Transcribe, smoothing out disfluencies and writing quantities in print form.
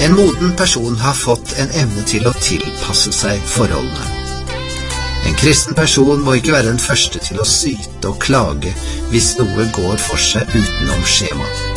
En moden person har fått en evne til å tilpasse seg forholdene. En kristen person må ikke være den første til å syte og klage hvis noe går for seg utenom skjema.